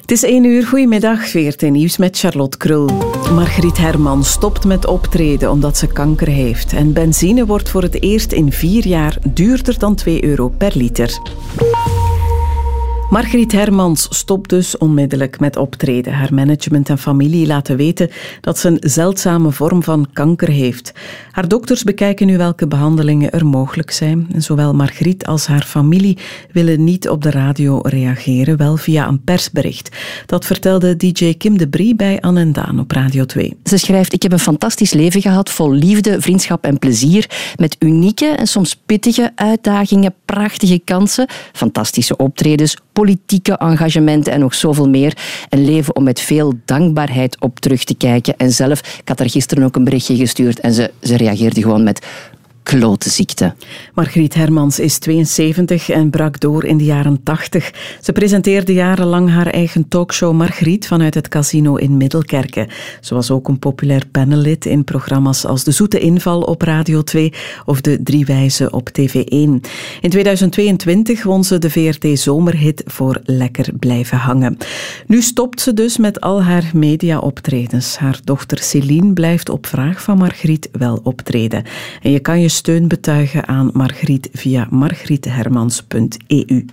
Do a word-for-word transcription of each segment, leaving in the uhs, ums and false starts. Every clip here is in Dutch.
Het is één uur, goedemiddag, V R T Nieuws met Charlotte Krul. Margriet Hermans stopt met optreden omdat ze kanker heeft. En benzine wordt voor het eerst in vier jaar duurder dan twee euro per liter. Margriet Hermans stopt dus onmiddellijk met optreden. Haar management en familie laten weten dat ze een zeldzame vorm van kanker heeft. Haar dokters bekijken nu welke behandelingen er mogelijk zijn. En zowel Margriet als haar familie willen niet op de radio reageren, wel via een persbericht. Dat vertelde D J Kim de Brie bij Anne en Daan op Radio twee. Ze schrijft: ik heb een fantastisch leven gehad, vol liefde, vriendschap en plezier, met unieke en soms pittige uitdagingen, prachtige kansen, fantastische optredens, politieke engagementen en nog zoveel meer. Een leven om met veel dankbaarheid op terug te kijken. En zelf, ik had haar gisteren ook een berichtje gestuurd en ze, ze reageerde gewoon met klote ziekte. Margriet Hermans is tweeënzeventig en brak door in de jaren tachtig. Ze presenteerde jarenlang haar eigen talkshow Margriet vanuit het casino in Middelkerke. Ze was ook een populair panellid in programma's als De Zoete Inval op Radio twee of De Drie Wijzen op T V één. In tweeduizend tweeëntwintig won ze de V R T Zomerhit voor Lekker Blijven Hangen. Nu stopt ze dus met al haar media-optredens. Haar dochter Céline blijft op vraag van Margriet wel optreden. En je kan je steun betuigen aan Margriet via margriethermans punt e u.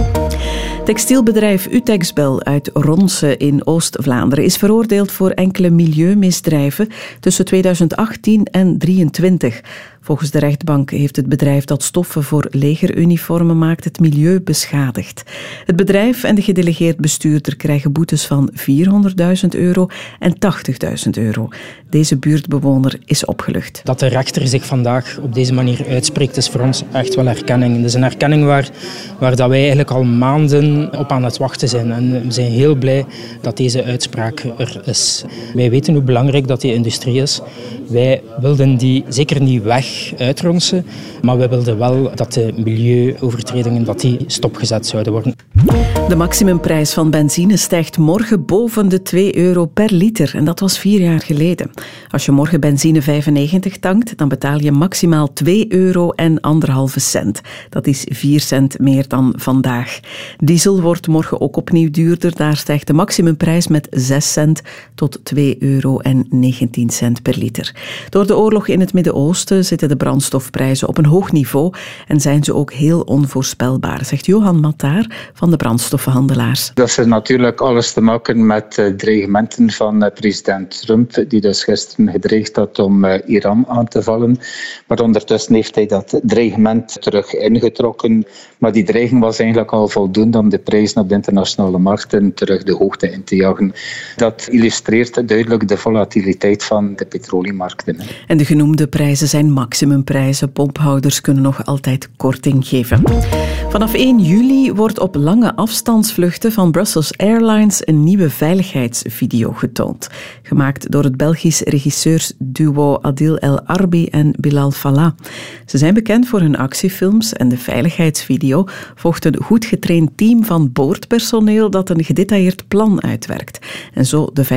Textielbedrijf Utexbel uit Ronse in Oost-Vlaanderen is veroordeeld voor enkele milieumisdrijven tussen tweeduizend achttien en drieëntwintig. Volgens de rechtbank heeft het bedrijf dat stoffen voor legeruniformen maakt het milieu beschadigd. Het bedrijf en de gedelegeerd bestuurder krijgen boetes van vierhonderdduizend euro en tachtigduizend euro. Deze buurtbewoner is opgelucht. Dat de rechter zich vandaag op deze manier uitspreekt is voor ons echt wel herkenning. Het is een herkenning waar, waar dat wij eigenlijk al maanden op aan het wachten zijn. En we zijn heel blij dat deze uitspraak er is. Wij weten hoe belangrijk dat die industrie is. Wij wilden die zeker niet weg uitronsen, maar we wilden wel dat de milieuovertredingen dat die stopgezet zouden worden. De maximumprijs van benzine stijgt morgen boven de twee euro per liter. En dat was vier jaar geleden. Als je morgen benzine vijfennegentig tankt, dan betaal je maximaal twee euro en anderhalve cent. Dat is vier cent meer dan vandaag. Diesel wordt morgen ook opnieuw duurder. Daar stijgt de maximumprijs met zes cent tot twee euro en negentien cent per liter. Door de oorlog in het Midden-Oosten zitten de brandstofprijzen op een hoog niveau en zijn ze ook heel onvoorspelbaar, zegt Johan Mattaar van de brandstoffenhandelaars. Dat heeft natuurlijk alles te maken met uh, dreigementen van uh, president Trump, die dus gisteren gedreigd had om uh, Iran aan te vallen. Maar ondertussen heeft hij dat dreigement terug ingetrokken. Maar die dreiging was eigenlijk al voldoende om de prijzen op de internationale markten terug de hoogte in te jagen. Dat illustreert duidelijk de volatiliteit van de petroleummarkten. En de genoemde prijzen zijn maximumprijzen. Pomphouders kunnen nog altijd korting geven. Vanaf één juli wordt op lange afstandsvluchten van Brussels Airlines een nieuwe veiligheidsvideo getoond. Gemaakt door het Belgisch regisseursduo Adil El Arbi en Bilal Fallah. Ze zijn bekend voor hun actiefilms en de veiligheidsvideo volgt een goed getraind team van boordpersoneel dat een gedetailleerd plan uitwerkt en zo de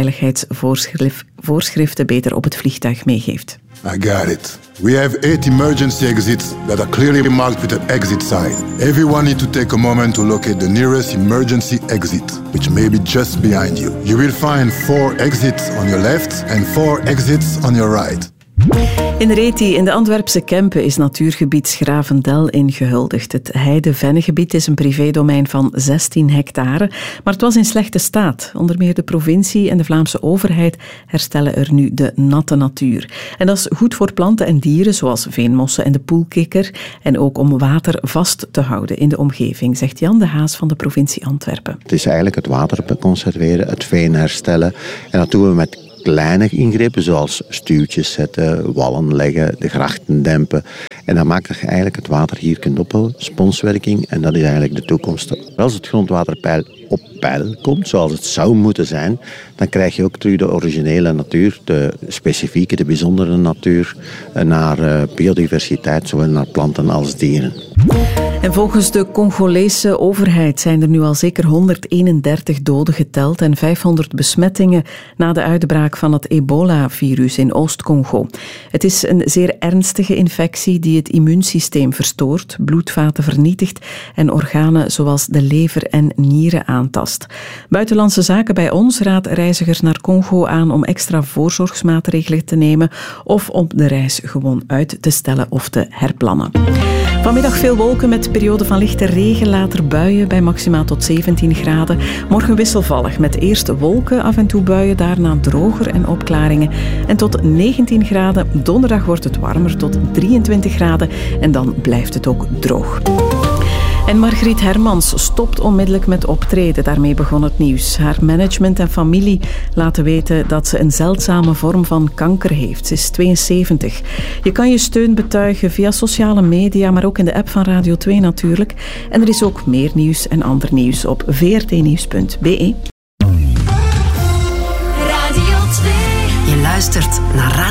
veiligheidsvoorschriften beter op het vliegtuig meegeeft. I got it. We have eight emergency exits that are clearly marked with an exit sign. Everyone needs to take a moment to locate the nearest emergency exit, which may be just behind you. You will find four exits on your left and four exits on your right. In Reti, in de Antwerpse Kempen, is natuurgebied Schravendel ingehuldigd. Het Heide-Vennegebied is een privédomein van zestien hectare, maar het was in slechte staat. Onder meer de provincie en de Vlaamse overheid herstellen er nu de natte natuur. En dat is goed voor planten en dieren, zoals veenmossen en de poelkikker, en ook om water vast te houden in de omgeving, zegt Jan de Haas van de provincie Antwerpen. Het is eigenlijk het water conserveren, het veen herstellen, en dat doen we met kleine ingrepen, zoals stuwtjes zetten, wallen leggen, de grachten dempen. En dat maakt dat je eigenlijk het water hier kunt ophouden, sponswerking, en dat is eigenlijk de toekomst. Als het grondwaterpeil op peil komt, zoals het zou moeten zijn, dan krijg je ook terug de originele natuur, de specifieke, de bijzondere natuur, naar biodiversiteit, zowel naar planten als dieren. En volgens de Congolese overheid zijn er nu al zeker honderdeenendertig doden geteld en vijfhonderd besmettingen na de uitbraak van het ebola-virus in Oost-Congo. Het is een zeer ernstige infectie die het immuunsysteem verstoort, bloedvaten vernietigt en organen zoals de lever en nieren aantast. Buitenlandse Zaken bij ons raadt reizigers naar Congo aan om extra voorzorgsmaatregelen te nemen of om de reis gewoon uit te stellen of te herplannen. Vanmiddag veel wolken met periode van lichte regen, later buien bij maximaal tot zeventien graden. Morgen wisselvallig met eerst wolken, af en toe buien, daarna droger en opklaringen. En tot negentien graden. Donderdag wordt het warmer tot drieëntwintig graden en dan blijft het ook droog. En Margriet Hermans stopt onmiddellijk met optreden. Daarmee begon het nieuws. Haar management en familie laten weten dat ze een zeldzame vorm van kanker heeft. Ze is tweeënzeventig. Je kan je steun betuigen via sociale media, maar ook in de app van Radio twee natuurlijk. En er is ook meer nieuws en ander nieuws op v r t nieuws punt b e. Radio twee. Je luistert naar Radio